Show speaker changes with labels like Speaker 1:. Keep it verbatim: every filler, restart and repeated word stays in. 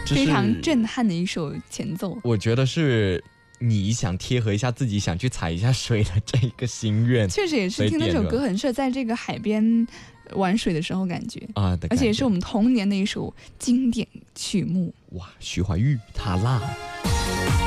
Speaker 1: 非常震撼的一首前奏。
Speaker 2: 我觉得是你想贴合一下自己想去踩一下水的这一个心愿，
Speaker 1: 确实也是听那首歌很适合在这个海边玩水的时候感觉
Speaker 2: 啊，
Speaker 1: 而且也是我们童年的一首经典曲目。
Speaker 2: 哇，徐怀钰，他辣。